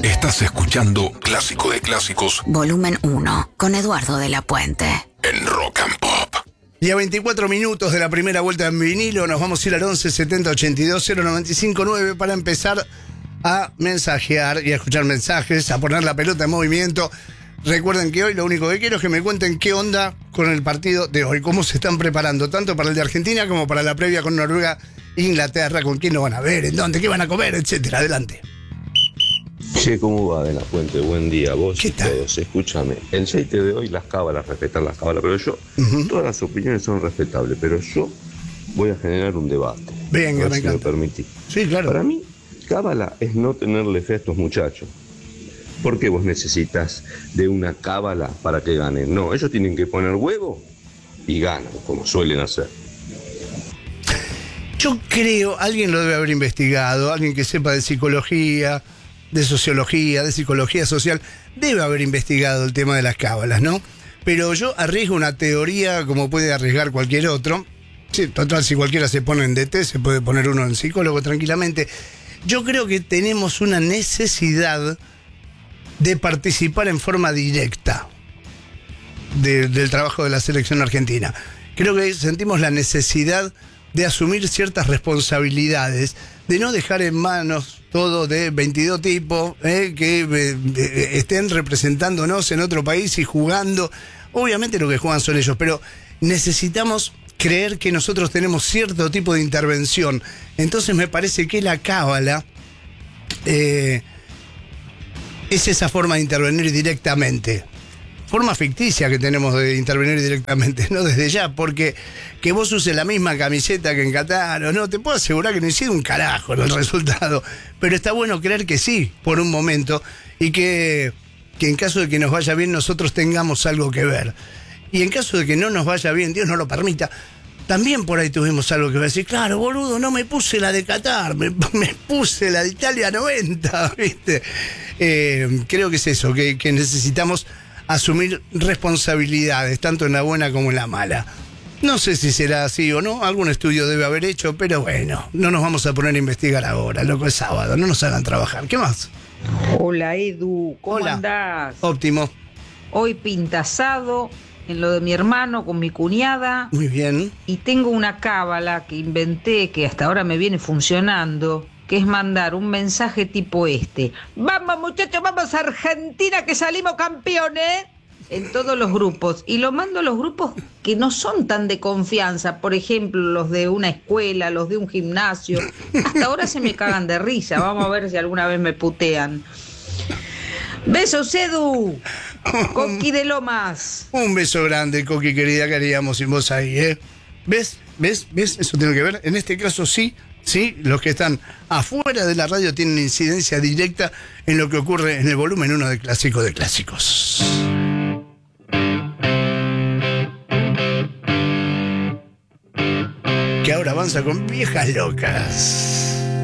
Estás escuchando Clásico de Clásicos, Volumen 1, con Eduardo de la Puente. En Rock and Pop. Y a 24 minutos de la primera vuelta en vinilo, nos vamos a ir al 11 70 82 095 9 para empezar a mensajear y a escuchar mensajes, a poner la pelota en movimiento. Recuerden que hoy lo único que quiero es que me cuenten qué onda con el partido de hoy, cómo se están preparando, tanto para el de Argentina como para la previa con Noruega, Inglaterra, con quién lo van a ver, en dónde, qué van a comer, etcétera. Adelante. Che, ¿cómo va de la Puente? Buen día, vos ¿Qué y tal? todos. Escúchame, el aceite de hoy, las cábalas, respetar las cábalas, pero yo, todas las opiniones son respetables, pero yo voy a generar un debate. Venga, a ver me si encanta. me permitís. Sí, claro. Para mí, cábala es no tenerle fe a estos muchachos. ¿Por qué vos necesitas de una cábala para que ganen? No, ellos tienen que poner huevo y ganan, como suelen hacer. Yo creo, alguien lo debe haber investigado, alguien que sepa de psicología, de sociología, de psicología social, debe haber investigado el tema de las cábalas, ¿no? Pero yo arriesgo una teoría como puede arriesgar cualquier otro. Sí, total, si cualquiera se pone en DT, se puede poner uno en psicólogo tranquilamente. Yo creo que tenemos una necesidad de participar en forma directa del trabajo de la selección argentina. Creo que sentimos la necesidad de asumir ciertas responsabilidades, de no dejar en manos todo de 22 tipos que estén representándonos en otro país y jugando. Obviamente lo que juegan son ellos, pero necesitamos creer que nosotros tenemos cierto tipo de intervención. Entonces me parece que la cábala es esa forma de intervenir directamente. Forma ficticia que tenemos de intervenir directamente, no desde ya, porque que vos uses la misma camiseta que en Qatar o no, te puedo asegurar que no hiciste un carajo en el resultado, pero está bueno creer que sí, por un momento, y que en caso de que nos vaya bien nosotros tengamos algo que ver. Y en caso de que no nos vaya bien, Dios no lo permita, también por ahí tuvimos algo que decir. Claro, boludo, no me puse la de Qatar, me puse la de Italia 90, ¿viste? Creo que es eso, que necesitamos asumir responsabilidades, tanto en la buena como en la mala. No sé si será así o no, algún estudio debe haber hecho, pero bueno, no nos vamos a poner a investigar ahora, loco, es sábado, no nos hagan trabajar. ¿Qué más? Hola Edu, ¿cómo Hola. andás? Óptimo, Hoy pintasado en lo de mi hermano con mi cuñada muy bien. y tengo una cábala que inventé que hasta ahora me viene funcionando, que es mandar un mensaje tipo este: vamos muchachos, vamos a Argentina que salimos campeones, en todos los grupos, y lo mando a los grupos que no son tan de confianza, por ejemplo los de una escuela, los de un gimnasio. Hasta ahora se me cagan de risa, vamos a ver si alguna vez me putean. Besos Edu, Coqui de Lomas. Un beso grande, Coqui querida, que haríamos sin vos ahí, ¿eh? ¿Ves? Eso tiene que ver. En este caso sí, los que están afuera de la radio tienen incidencia directa en lo que ocurre en el volumen 1 de Clásico de Clásicos. Que ahora avanza con Viejas Locas.